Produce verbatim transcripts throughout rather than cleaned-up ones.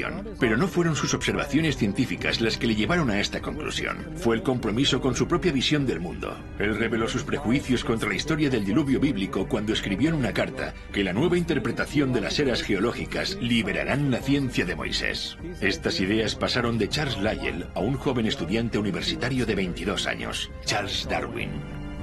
evolución. Pero no fueron sus observaciones científicas las que le llevaron a esta conclusión. Fue el compromiso con su propia visión del mundo. Él reveló sus prejuicios contra la historia del diluvio bíblico cuando escribió en una carta que la nueva interpretación de las eras geológicas liberarán la ciencia de Moisés. Estas ideas pasaron de Charles Lyell a un joven estudiante universitario de veintidós años, Charles Darwin.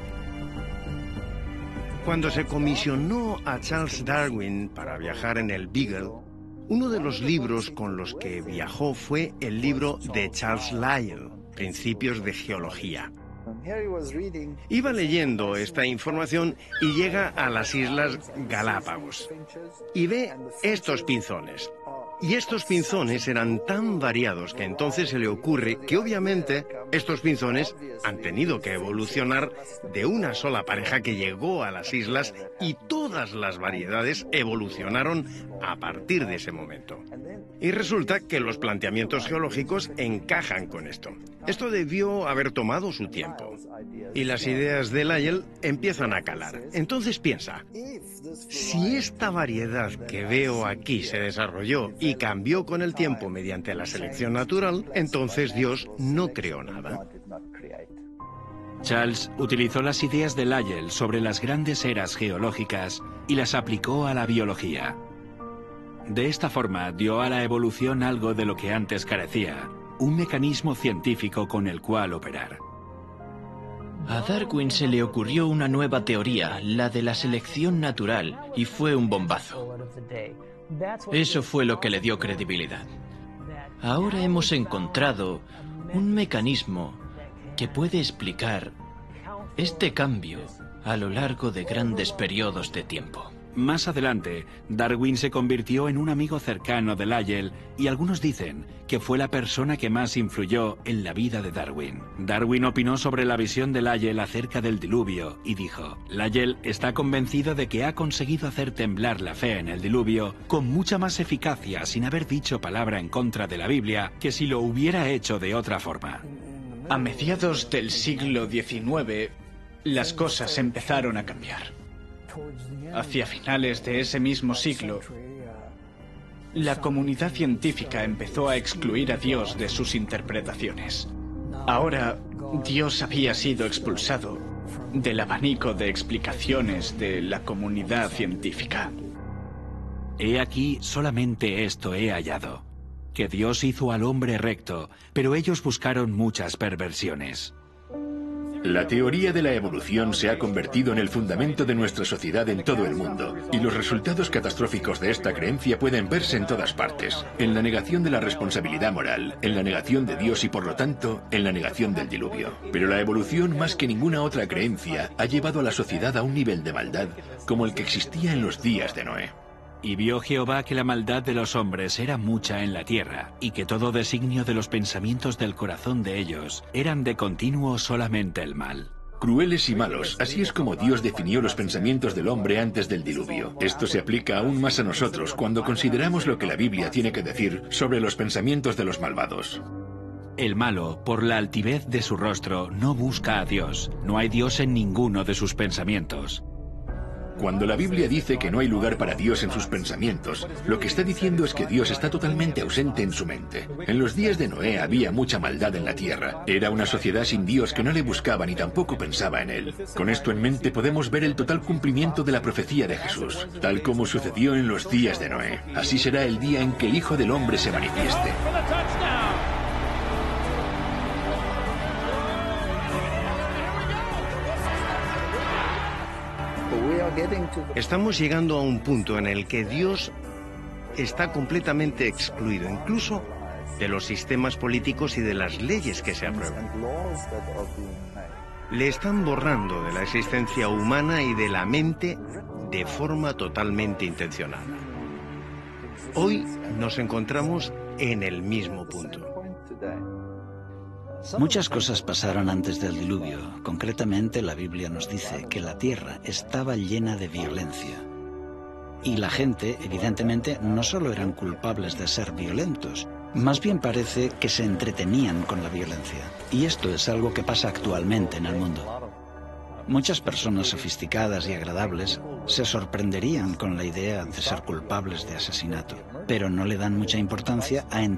Cuando se comisionó a Charles Darwin para viajar en el Beagle, uno de los libros con los que viajó fue el libro de Charles Lyell, Principios de Geología. Iba leyendo esta información y llega a las Islas Galápagos y ve estos pinzones. Y estos pinzones eran tan variados que entonces se le ocurre que obviamente estos pinzones han tenido que evolucionar de una sola pareja que llegó a las islas y todas las variedades evolucionaron a partir de ese momento. Y resulta que los planteamientos geológicos encajan con esto. Esto debió haber tomado su tiempo. Y las ideas de Lyell empiezan a calar. Entonces piensa, si esta variedad que veo aquí se desarrolló y cambió con el tiempo mediante la selección natural, entonces Dios no creó nada. Charles utilizó las ideas de Lyell sobre las grandes eras geológicas y las aplicó a la biología. De esta forma dio a la evolución algo de lo que antes carecía, un mecanismo científico con el cual operar. A Darwin se le ocurrió una nueva teoría, la de la selección natural, y fue un bombazo. Eso fue lo que le dio credibilidad. Ahora hemos encontrado un mecanismo que puede explicar este cambio a lo largo de grandes periodos de tiempo. Más adelante, Darwin se convirtió en un amigo cercano de Lyell y algunos dicen que fue la persona que más influyó en la vida de Darwin. Darwin opinó sobre la visión de Lyell acerca del diluvio y dijo: Lyell está convencido de que ha conseguido hacer temblar la fe en el diluvio con mucha más eficacia sin haber dicho palabra en contra de la Biblia que si lo hubiera hecho de otra forma. A mediados del siglo diecinueve, las cosas empezaron a cambiar. Hacia finales de ese mismo siglo, la comunidad científica empezó a excluir a Dios de sus interpretaciones. Ahora, Dios había sido expulsado del abanico de explicaciones de la comunidad científica. He aquí solamente esto he hallado, que Dios hizo al hombre recto, pero ellos buscaron muchas perversiones. La teoría de la evolución se ha convertido en el fundamento de nuestra sociedad en todo el mundo, y los resultados catastróficos de esta creencia pueden verse en todas partes, en la negación de la responsabilidad moral, en la negación de Dios y por lo tanto, en la negación del diluvio. Pero la evolución, más que ninguna otra creencia, ha llevado a la sociedad a un nivel de maldad como el que existía en los días de Noé. Y vio Jehová que la maldad de los hombres era mucha en la tierra, y que todo designio de los pensamientos del corazón de ellos eran de continuo solamente el mal. Crueles y malos, así es como Dios definió los pensamientos del hombre antes del diluvio. Esto se aplica aún más a nosotros cuando consideramos lo que la Biblia tiene que decir sobre los pensamientos de los malvados. El malo, por la altivez de su rostro, no busca a Dios. No hay Dios en ninguno de sus pensamientos. Cuando la Biblia dice que no hay lugar para Dios en sus pensamientos, lo que está diciendo es que Dios está totalmente ausente en su mente. En los días de Noé había mucha maldad en la tierra. Era una sociedad sin Dios que no le buscaba ni tampoco pensaba en él. Con esto en mente podemos ver el total cumplimiento de la profecía de Jesús, tal como sucedió en los días de Noé. Así será el día en que el Hijo del Hombre se manifieste. Estamos llegando a un punto en el que Dios está completamente excluido, incluso de los sistemas políticos y de las leyes que se aprueban. Le están borrando de la existencia humana y de la mente de forma totalmente intencionada. Hoy nos encontramos en el mismo punto. Muchas cosas pasaron antes del diluvio. Concretamente, la Biblia nos dice que la tierra estaba llena de violencia. Y la gente, evidentemente, no solo eran culpables de ser violentos, más bien parece que se entretenían con la violencia. Y esto es algo que pasa actualmente en el mundo. Muchas personas sofisticadas y agradables se sorprenderían con la idea de ser culpables de asesinato, pero no le dan mucha importancia a